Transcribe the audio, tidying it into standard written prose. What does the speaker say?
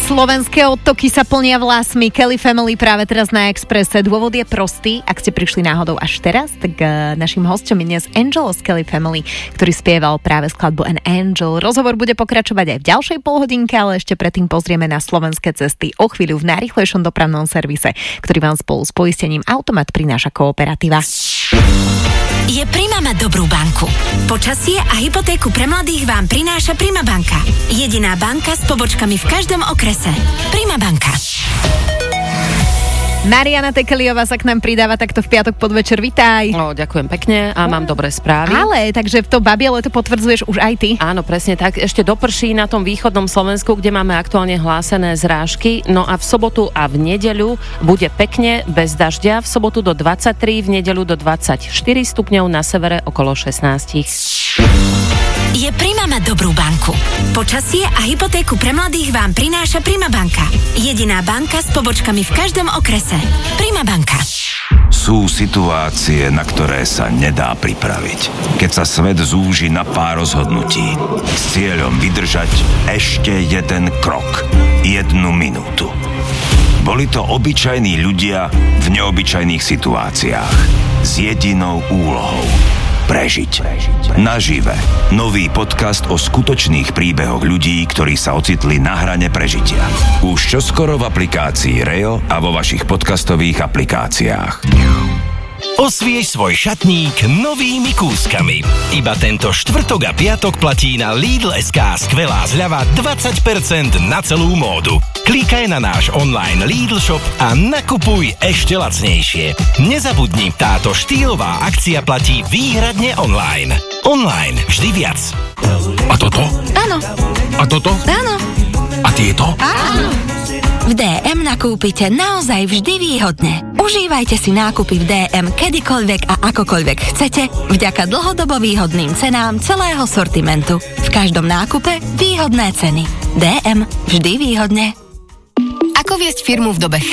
Slovenské odtoky sa plnia vlasmi. Kelly Family práve teraz na Expresse. Dôvod je prostý. Ak ste prišli náhodou až teraz, tak našim hosťom je dnes Angelo z Kelly Family, ktorý spieval práve skladbu An Angel. Rozhovor bude pokračovať aj v ďalšej polhodinke, ale ešte predtým pozrieme na slovenské cesty o chvíľu v najrýchlejšom dopravnom servise, ktorý vám spolu s poistením Automat prináša Kooperativa. Je Prima mať dobrú banku. Počasie a hypotéku pre mladých vám prináša Prima banka. Jediná banka s pobočkami v každom okrese. Prima banka. Mariana Tekeliová sa k nám pridáva takto v piatok podvečer. Vitaj. Ďakujem pekne a mám dobré správy. Ale, takže to babie leto potvrdzuješ už aj ty? Áno, presne tak. Ešte doprší na tom východnom Slovensku, kde máme aktuálne hlásené zrážky. No a v sobotu a v nedeľu bude pekne bez dažďa. V sobotu do 23, v nedeľu do 24 stupňov, na severe okolo 16. Je Prima mať dobrú banku. Počasie a hypotéku pre mladých vám prináša Prima banka. Jediná banka s pobočkami v každom okrese. Prima banka. Sú situácie, na ktoré sa nedá pripraviť. Keď sa svet zúži na pár rozhodnutí s cieľom vydržať ešte jeden krok, 1 minútu. Boli to obyčajní ľudia v neobyčajných situáciách s jedinou úlohou: prežiť. Nažive. Nový podcast o skutočných príbehoch ľudí, ktorí sa ocitli na hrane prežitia. Už čoskoro v aplikácii Reo a vo vašich podcastových aplikáciách. Osviež svoj šatník novými kúskami. Iba tento štvrtok a piatok platí na Lidl.sk skvelá zľava 20% na celú módu. Klikaj na náš online Lidl shop a nakupuj ešte lacnejšie. Nezabudni, táto štýlová akcia platí výhradne online. Online vždy viac. A toto? Áno. A toto? Áno. A tieto? Áno. V DM nakúpite naozaj vždy výhodne. Užívajte si nákupy v DM kedykoľvek a akokoľvek chcete vďaka dlhodobo výhodným cenám celého sortimentu. V každom nákupe výhodné ceny. DM vždy výhodne. Ako viesť firmu v dobe